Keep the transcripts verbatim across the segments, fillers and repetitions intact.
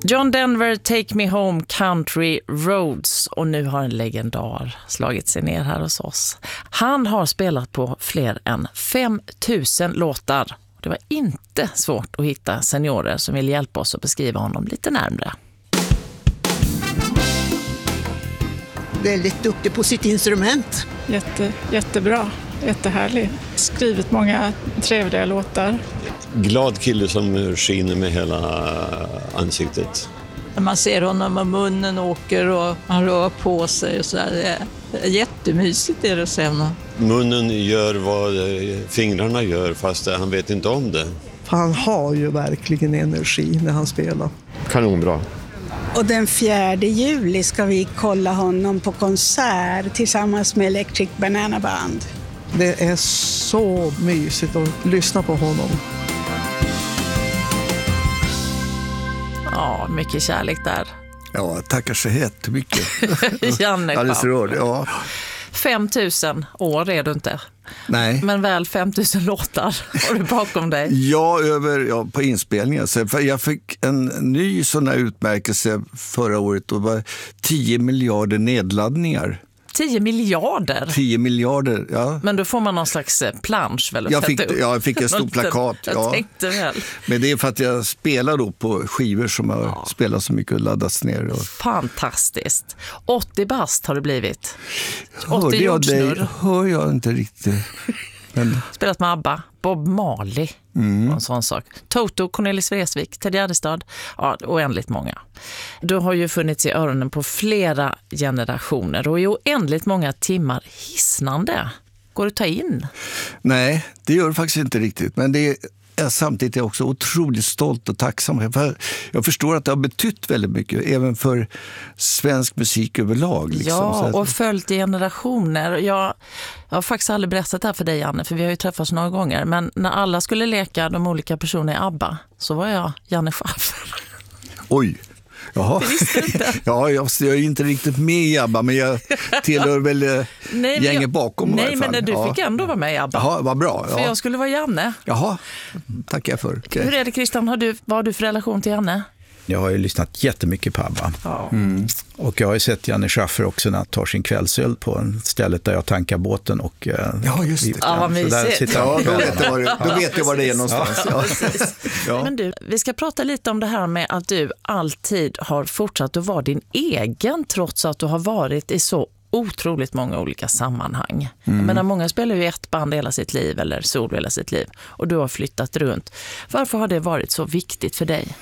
John Denver, Take Me Home, Country Roads. Och nu har en legendar slagit sig ner här hos oss. Han har spelat på fler än fem tusen låtar. Det var inte svårt att hitta seniorer som vill hjälpa oss att beskriva honom lite närmare. Väldigt duktig på sitt instrument. Jätte, jättebra, jättehärlig. Skrivit många trevliga låtar. Glad kille som skiner med hela ansiktet. När man ser honom och munnen åker och han rör på sig och så där. Det är jättemysigt är det att se honom. Munnen gör vad fingrarna gör fast han vet inte om det. Han har ju verkligen energi när han spelar. Kanonbra. Och den fjärde juli ska vi kolla honom på konsert tillsammans med Electric Banana Band. Det är så mysigt att lyssna på honom. Ja, mycket kärlek där. Ja, tackar så jättemycket. Janne Alldeles rörd, ja. fem tusen år är du inte. Nej. Men väl fem tusen låtar har du bakom dig. Ja, över, ja, på inspelningen. Så jag fick en ny sån här utmärkelse förra året och var tio miljarder nedladdningar. tio miljarder? tio miljarder, ja. Men då får man någon slags plansch väl? Jag fick, ja, jag fick en stor plakat. Jag ja. tänkte väl. Men det är för att jag spelar då på skivor som har ja. spelat så mycket och laddats ner. Och... Fantastiskt. åttio bast har det blivit. Hörde åttio jag dig? jordsnurr. Hör jag inte riktigt. Men... Spelat med ABBA, Bob Marley mm. och en sån sak. Toto, Cornelis Vreeswijk, Ted Gärdestad, ja, oändligt många. Du har ju funnits i öronen på flera generationer och i oändligt många timmar hisnande. Går det ta in? Nej, det gör det faktiskt inte riktigt. Men det är jag samtidigt är också otroligt stolt och tacksam. För jag förstår att det har betytt väldigt mycket, även för svensk musik överlag. Liksom. Ja, och följt i generationer. Jag, jag har faktiskt aldrig berättat det här för dig, Janne, för vi har ju träffats några gånger. Men när alla skulle leka de olika personerna i ABBA så var jag Janne Schaffer. Oj! Jaha. Ja, jag, jag är inte riktigt med i ABBA, men jag tillhör väl nej, gänget bakom. Nej, men du ja. fick ändå vara med i ABBA. Jaha, vad bra. Ja. För jag skulle vara Janne. Jaha, tackar jag för. Okay. Hur är det, Christian? Har du, vad har du för relation till Janne? Jag har ju lyssnat jättemycket på ABBA. Ja. Mm. Och jag har ju sett Janne Schaffer också när han tar sin kvällsöl på en stället där jag tankar båten. Och, ja, just det. Ja, vad mysigt. Ja, då vet jag var det, då vet jag var det är någonstans. Ja. Ja. Ja. Men du, vi ska prata lite om det här med att du alltid har fortsatt att vara din egen trots att du har varit i så otroligt många olika sammanhang. Mm. Jag menar, många spelar ju ett band hela sitt liv eller solo hela sitt liv och du har flyttat runt. Varför har det varit så viktigt för dig?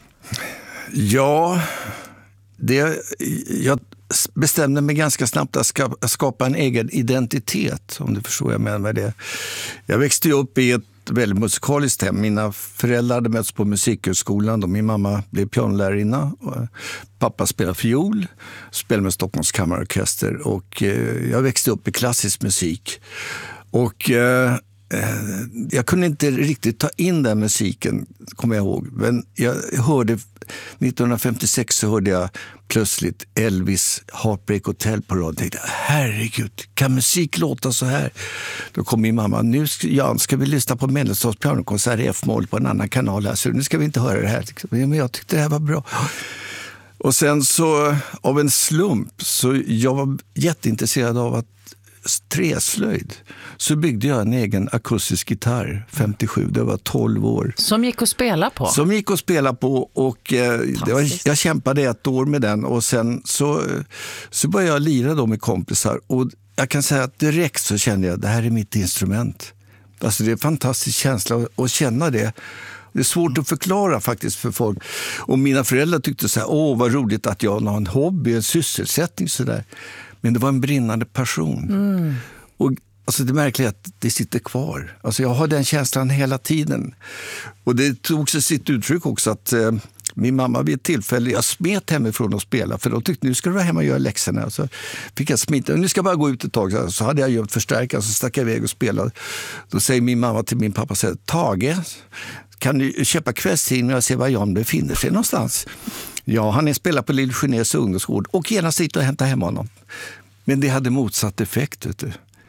Ja, det, jag bestämde mig ganska snabbt att skapa en egen identitet, om du förstår vad jag menar med det. Jag växte ju upp i ett väldigt musikaliskt hem. Mina föräldrar hade mötts på musikhögskolan. Min mamma blev pianolärarinna. Pappa spelade fiol, spelade med Stockholms kammarorkester och jag växte upp i klassisk musik. Och jag kunde inte riktigt ta in den musiken, kommer jag ihåg. Men jag hörde, nittonhundrafemtiosex så hörde jag plötsligt Elvis Heartbreak Hotel på radion. Jag tänkte, herregud, kan musik låta så här? Då kom min mamma, nu ska, ja, ska vi lyssna på Mendelssohns pianokonsert i F-moll på en annan kanal här, så nu ska vi inte höra det här. Men jag tyckte det här var bra. Och sen så, av en slump, så jag var jätteintresserad av att träslöjd, så byggde jag en egen akustisk gitarr femtiosju, det var tolv år. Som gick att spela på? Som gick att spela på och eh, det var, jag kämpade ett år med den och sen så, så började jag lira då med kompisar och jag kan säga att direkt så kände jag att det här är mitt instrument. Alltså det är en fantastisk känsla att, att känna det. Det är svårt att förklara faktiskt för folk. Och mina föräldrar tyckte så här, åh vad roligt att jag har en hobby, en sysselsättning sådär. Men det var en brinnande passion. Mm. Och alltså det märkliga är att det sitter kvar. Alltså jag har den känslan hela tiden. Och det tog sig sitt uttryck också att eh, min mamma vid ett tillfälle, jag smet hemifrån och spela. För då tyckte nu ska du vara hemma och göra läxorna. Så fick jag smita, nu ska jag bara gå ut ett tag. Så, så hade jag gömt förstärkaren, så stack jag iväg och spelade. Då säger min mamma till min pappa, säger, Tage, kan du köpa kvällstidning och se var Jan befinner sig någonstans? Ja, han är spelad på Lille Genèves ungdomsgård och genast sitta och hämta hem honom. Men det hade motsatt effekt, vet du.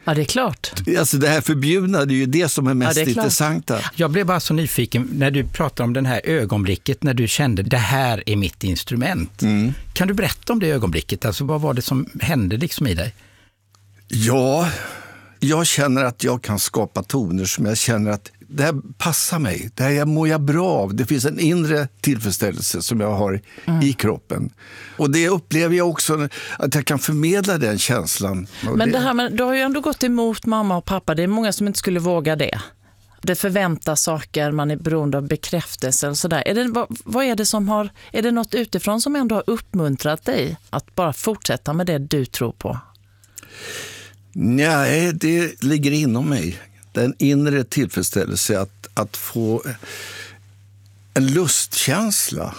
Ja, det är klart. Alltså det här förbjudna, det är ju det som är mest Ja, det är klart. intressanta. Jag blev bara så nyfiken när du pratade om den här ögonblicket när du kände det här är mitt instrument. Mm. Kan du berätta om det ögonblicket? Alltså vad var det som hände liksom i dig? Ja, jag känner att jag kan skapa toner som jag känner att det här passar mig. Det här mår jag bra av. Det finns en inre tillfredsställelse som jag har mm. i kroppen. Och det upplever jag också att jag kan förmedla den känslan. Men det... det här med, du har ju ändå gått emot mamma och pappa. Det är många som inte skulle våga det. Det förväntas saker, man är beroende av bekräftelse och sådär. Är det, vad, vad är det som har, är det något utifrån som ändå har uppmuntrat dig att bara fortsätta med det du tror på? Nej, det ligger inom mig. Den inre tillfredsställelse att, att få en lustkänsla.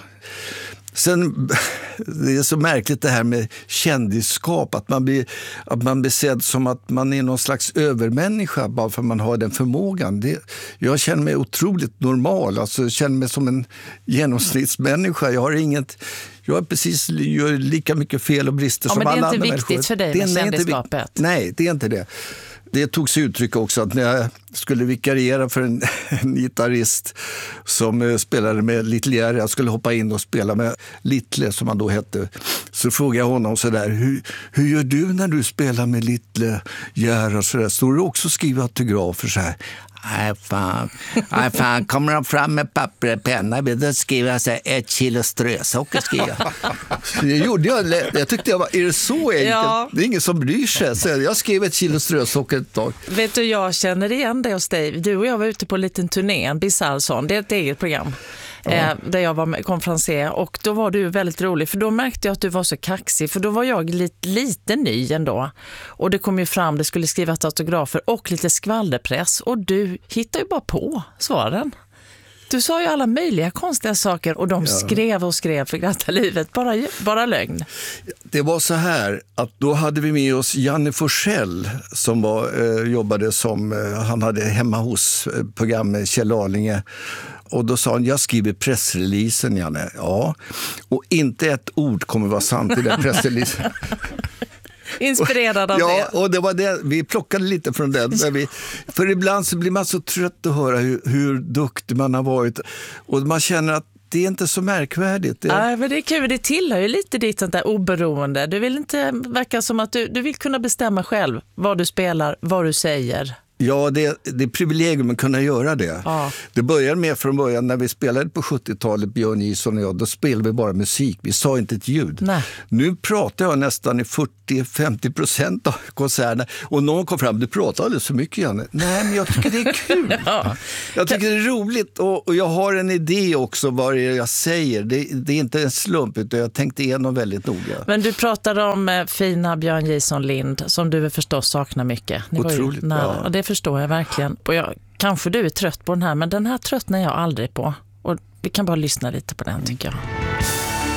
Sen, det är så märkligt det här med kändisskap, att man blir, att man blir sedd som att man är någon slags övermänniska bara för att man har den förmågan. Det, jag känner mig otroligt normal, alltså jag känner mig som en genomsnittsmänniska. Jag har inget, jag är precis, gör lika mycket fel och brister ja, som alla andra människor. Men det är inte viktigt för dig med kändisskapet? Nej, det är inte det. Det tog sig uttryck också att när jag skulle vikariera för en, en gitarrist som spelade med Little Jerry, jag skulle hoppa in och spela med Little som han då hette, så frågade jag honom så där, hur, hur gör du när du spelar med Little Jerry och så där? Står du också skriva autografer så här? Nej fan, nej fan, kommer de fram med papper och penna, då skriver jag så här, ett kilo strösocker skriver jag. Det gjorde jag, jag tyckte jag var, är det så enkelt? Ja. Det är ingen som bryr sig, så jag skrev ett kilo strösocker ett tag. Vet du, jag känner igen det hos dig. Du och jag var ute på en liten turné, en Bizarrson, det är ett eget program. Ja. Eh, där jag var med, konferenser, och då var du väldigt rolig, för då märkte jag att du var så kaxig, för då var jag lite, lite ny ändå, och det kom ju fram, det skulle skrivas autografer och lite skvalderpress, och du hittade ju bara på svaren. Du sa ju alla möjliga konstiga saker, och de ja. skrev och skrev för glatta livet, bara, bara lögn. Det var så här att då hade vi med oss Janne Forsell som var, eh, jobbade som, eh, han hade hemma hos eh, program med Kjell Arlinge. Och då sa han, jag skriver pressreleasen, Janne. Ja, och inte ett ord kommer vara sant i den pressreleasen. Inspirerad av ja, det. Ja, och det var det. Vi plockade lite från den. Där vi, för ibland så blir man så trött att höra hur, hur duktig man har varit. Och man känner att det är inte så märkvärdigt. Det... Nej, men det är kul. Det tillhör ju lite ditt sånt där oberoende. Du vill inte verka som att du, du vill kunna bestämma själv vad du spelar, vad du säger. Ja, det, det är privilegium att kunna göra det. Ja. Det började med från början när vi spelade på sjuttiotalet, Björn Gison och jag, då spelade vi bara musik. Vi sa inte ett ljud. Nej. Nu pratar jag nästan i fyrtio till femtio procent av konserterna. Och någon kom fram, du pratar alldeles för mycket, Janne. Nej, men jag tycker det är kul. Ja. Jag tycker det är roligt, och, och jag har en idé också vad det är jag säger. Det, det är inte en slump, utan jag tänkte igenom väldigt noga. Men du pratade om eh, fina Björn Gison Lind, som du förstås saknar mycket. Ni otroligt, var ju, ja. Och det förstår jag verkligen. Och jag, kanske du är trött på den här, men den här tröttnar jag aldrig på. Och vi kan bara lyssna lite på den, tycker jag.